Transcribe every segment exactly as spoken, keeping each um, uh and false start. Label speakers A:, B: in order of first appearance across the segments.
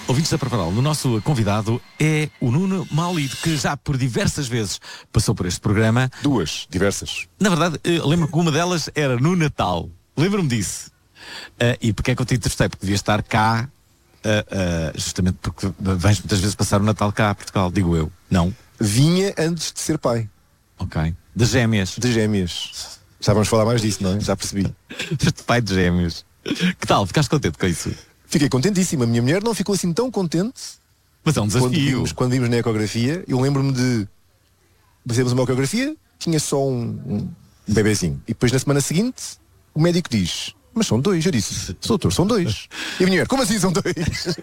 A: Ouvintes da Parvaral, o nosso convidado é o Nuno Maulido, que já por diversas vezes passou por este programa.
B: Duas, diversas.
A: Na verdade, lembro que uma delas era no Natal. Lembro-me disso. Uh, e porque é que eu te entrevistei? Porque devia estar cá, uh, uh, justamente porque vens muitas vezes passar o Natal cá a Portugal, digo eu. Não?
B: Vinha antes de ser pai.
A: Ok. De gêmeas.
B: De gêmeas. Já vamos falar mais disso, não é? Já percebi.
A: De pai de gêmeos. Que tal? Ficaste contente com isso?
B: Fiquei contentíssimo. A minha mulher não ficou assim tão contente.
A: Mas é um desafio.
B: Quando vimos, quando vimos na ecografia, eu lembro-me de fazermos uma ecografia, tinha só um, um bebezinho. E depois na semana seguinte, o médico diz: mas são dois. Eu disse: doutor, são dois. E a minha mulher: como assim são dois?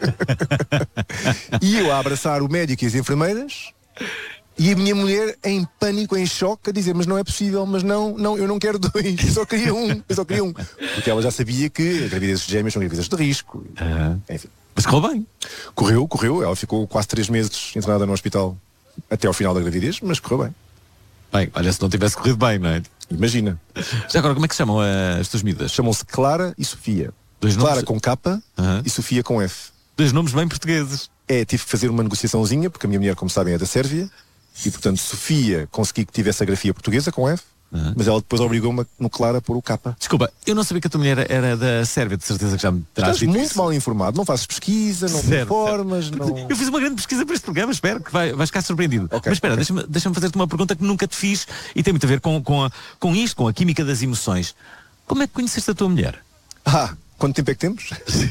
B: E eu a abraçar o médico e as enfermeiras, e a minha mulher em pânico, em choque, a dizer: mas não é possível, mas não, não, eu não quero dois, eu só queria um, eu só queria um. Porque ela já sabia que as gravidezes de gêmeas são gravidezes de risco.
A: Uhum.
B: Enfim.
A: Mas correu bem.
B: Correu, correu. Ela ficou quase três meses internada no hospital até ao final da gravidez, mas correu bem.
A: Bem, olha, se não tivesse corrido bem, não é?
B: Imagina.
A: Já agora, como é que se chamam uh, as tuas miúdas?
B: Chamam-se Clara e Sofia.
A: Dois
B: Clara
A: nomes...
B: com K
A: uhum.
B: e Sofia com F.
A: Dois nomes bem portugueses.
B: É, tive que fazer uma negociaçãozinha, porque a minha mulher, como sabem, é da Sérvia. E, portanto, Sofia consegui que tivesse a grafia portuguesa com F, uhum. mas ela depois obrigou-me no Clara a pôr o K.
A: Desculpa, eu não sabia que a tua mulher era da Sérvia, de certeza que já me terás dito.
B: Estás muito
A: isso.
B: mal informado, não fazes pesquisa, não te informas, não...
A: Eu fiz uma grande pesquisa para este programa, espero que vai, vais ficar surpreendido.
B: Okay,
A: mas espera,
B: okay.
A: deixa-me, deixa-me fazer-te uma pergunta que nunca te fiz e tem muito a ver com, com, a, com isto, com a química das emoções. Como é que conheceste a tua mulher?
B: Ah, quanto tempo é que temos?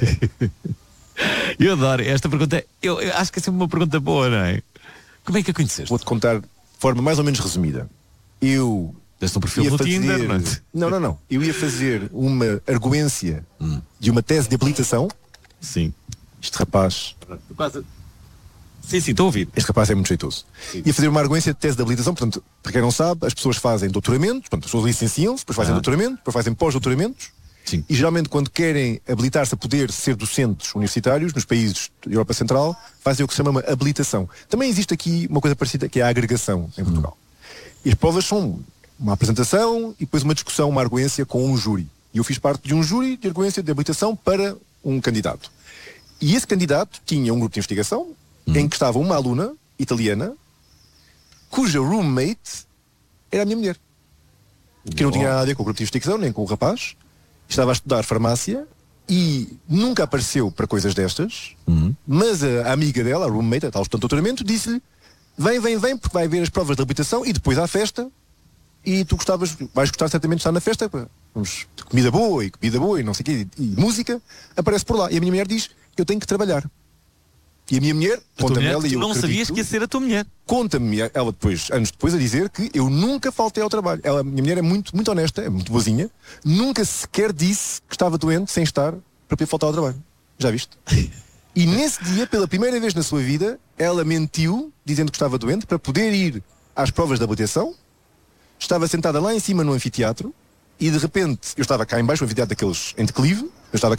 A: Eu adoro esta pergunta, eu, eu acho que é sempre uma pergunta boa, não é? Como é que a conheceste?
B: Vou-te contar de forma mais ou menos resumida. Eu...
A: Deste um perfil
B: ia
A: no
B: fazer...
A: Tinder, não é?
B: Não, não, não. Eu ia fazer uma arguência hum. de uma tese de habilitação.
A: Sim.
B: Este rapaz...
A: Quase... Sim, sim, estou a ouvir.
B: Este rapaz é muito jeitoso. Sim. Ia fazer uma arguência de tese de habilitação. Portanto, para quem não sabe, as pessoas fazem doutoramentos, portanto, as pessoas licenciam-se, depois fazem ah. doutoramento, depois fazem pós-doutoramentos.
A: Sim.
B: E geralmente quando querem habilitar-se a poder ser docentes universitários nos países da Europa Central, fazem o que se chama uma habilitação. Também existe aqui uma coisa parecida, que é a agregação em Portugal. Hum. E as provas são uma apresentação e depois uma discussão, uma arguência com um júri. E eu fiz parte de um júri de arguência de habilitação para um candidato. E esse candidato tinha um grupo de investigação hum. em que estava uma aluna italiana cuja roommate era a minha mulher. Que não tinha nada a ver com o grupo de investigação, nem com o rapaz. Estava a estudar farmácia e nunca apareceu para coisas destas, uhum. mas a, a amiga dela, a roommate, a tal estudante de doutoramento, disse-lhe: vem, vem, vem, porque vai ver as provas de habilitação e depois há festa e tu gostavas, vais gostar certamente de estar na festa, vamos, de comida boa e comida boa e não sei o quê, e, e música, aparece por lá. E a minha mulher diz: eu tenho que trabalhar. E a minha mulher, conta-me ela e eu
A: não
B: acredito,
A: sabias que ia ser a tua mulher.
B: Conta-me ela depois, anos depois, a dizer que eu nunca faltei ao trabalho. Ela, a minha mulher é muito, muito honesta, é muito boazinha, nunca sequer disse que estava doente sem estar para poder faltar ao trabalho. Já viste? E nesse dia, pela primeira vez na sua vida, ela mentiu, dizendo que estava doente, para poder ir às provas de habilitação. Estava sentada lá em cima no anfiteatro e de repente, eu estava cá em baixo, o anfiteatro daqueles em declive, eu estava